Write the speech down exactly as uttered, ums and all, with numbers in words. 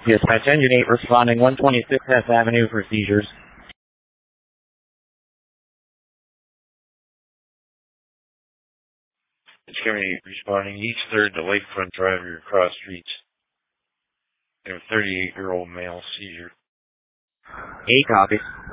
Dispatch Engine eight responding one twenty-six S Avenue for seizures. Discovery eight responding each third to Lakefront Drive across streets. A thirty-eight-year-old male seizure. eight copies.